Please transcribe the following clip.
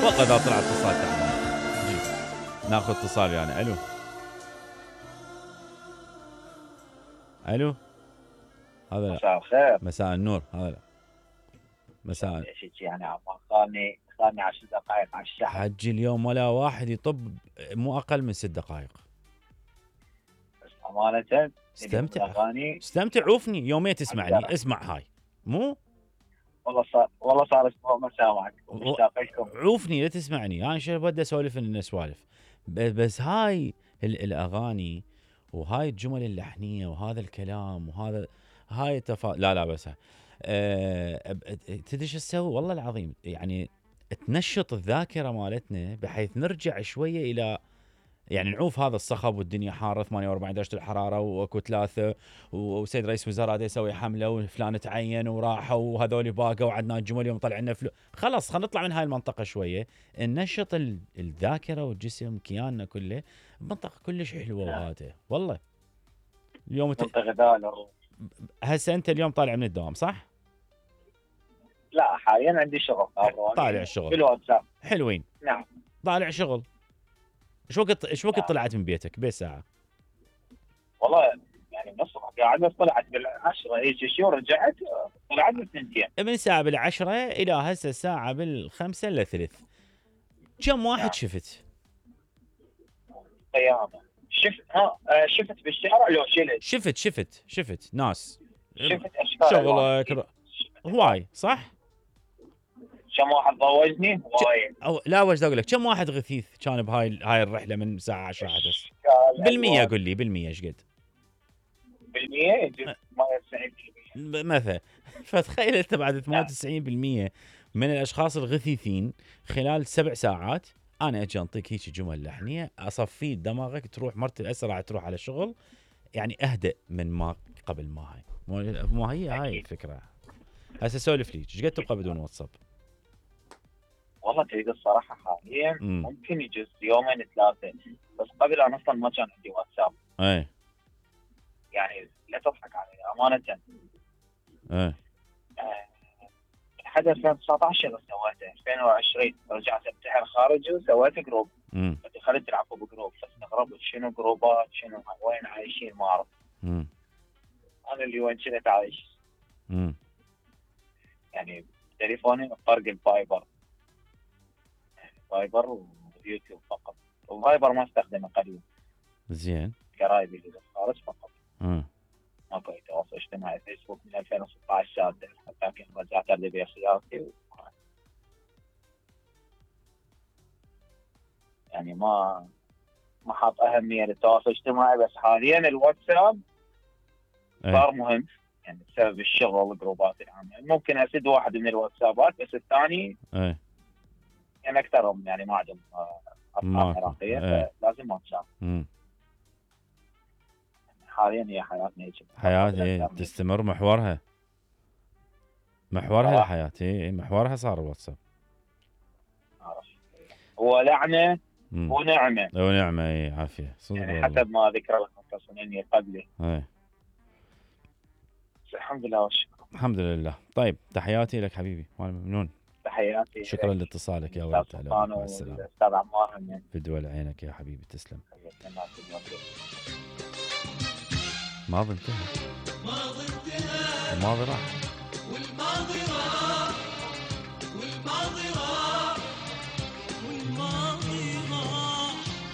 والله اذا طلع اتصال تعبان. جيب ناخذ اتصال يعني. الو الو، هذا لا. مساء الخير. مساء النور، هذا لا. مساء. ايش يعني عمان خاني 10 دقائق على الشحن. حجي اليوم ولا واحد يطب مو اقل من 6 دقائق. بس امانه استمتع الاغاني استمتع. عوفني يومين تسمعني. اسمع هاي مو والله صار اسبوع ما سامعك ومشتاق لكم. عوفني لا تسمعني. انا شو بدي اسولف ان اسوالف بس هاي الاغاني وهاي الجمل اللحنيه وهذا الكلام وهذا هاي لا بس تدري شو تسوي والله العظيم؟ يعني تنشط الذاكره مالتنا بحيث نرجع شويه الى يعني نعوف هذا الصخب والدنيا حاره 48 درجه الحراره واكو 3 وسيد رئيس وزراء يسوي حمله وفلان تعين وراحوا وهذول باقوا وعدنا الجمل اليوم طلع لنا خلاص خلينا نطلع من هاي المنطقه شويه، ننشط الذاكره والجسم كياننا كله. منطقه كلش حلوه وهذا والله. اليوم غذاء هسه انت اليوم طالع من الدوام صح؟ لا حاليا عندي شغل. طالع الشغل بالواتساب. حلوين. نعم طالع شغل. ايش وقت طلعت من بيتك؟ بساعه والله يعني نص قاعد بس طلعت بال10 هيك شو رجعت طلعت بالثنتين. من ساعة بال10 إلى هسه ساعة بال5 إلا ثلث. كم واحد شفت؟ قيامة. شفت بالشارع لو شفت ناس. شفت اشكال شغلك هواي صح؟ كم واحد ضوجني هواي. أو لا وش اقول لك كم واحد غثيث كان بهاي الرحلة من ساعة 10 حدث؟ بالمية قل لي بالمية ايش قد؟ بالمية يجوز 98% مثلا. فتخيل انت بعد 98% من الاشخاص الغثيثين خلال 7 ساعات انا اجي انطيك هيك جمل لحنيه اصفي دماغك تروح مرتب اسرع تروح على الشغل يعني اهدأ من ما قبل ما هاي مو هاي الفكره. هسه سولف لي ايش قد تبقى بدون واتساب؟ والله تريد الصراحه حاليا ممكن يجوز يومين 3 بس قبل انا اصلا ما كان عندي واتساب. اي يعني لا تضحك علي امانه. اي لحد 2019 سويته 2020 رجعت امتحن خارجي وسويت جروب. دخلت العب بجروب فاستغربت شنو جروبات شنو وين عايشين ما اعرف. انا اللي وين كنت عايش. يعني تليفوني طرق الفايبر ويوتيوب فقط. الفايبر ما استخدمه قليل. زين. قرايبي اللي بالخارج فقط. ماكو تواصل اجتماعي. فيسبوك من 2016 شاده لكن رجعت ارد خيارتي يعني ما حاط اهميه للتواصل الاجتماعي. بس حاليا الواتساب صار مهم يعني بسبب الشغل والجروبات العامه. ممكن اسد واحد من الواتسابات بس الثاني يعني اكثرهم يعني ما عندهم ارقام عراقيه فلازم واتساب. حاليا هي حياتنا هيك. حياتي تستمر محورها الحياة. محورها صار الواتساب. هو لعنة ونعمة. ونعمة عافية صدق يعني حسب ما ذكر المتصلين قبلي. الحمد لله والشكر. الحمد لله. طيب تحياتي لك حبيبي ممنون. تحياتي. شكرا لاتصالك يا ولد. مع السلامة. استاذ عمار بدول عينك يا حبيبي تسلم. ماضي انتهى. الماضي راح. والماضي راح. والماضي